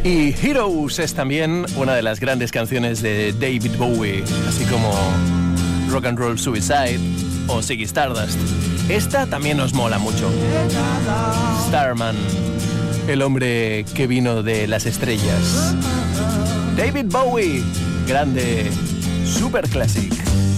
Y Heroes es también una de las grandes canciones de David Bowie, así como Rock and Roll Suicide o Ziggy Stardust. Esta también nos mola mucho. Starman, el hombre que vino de las estrellas. David Bowie, grande, super classic.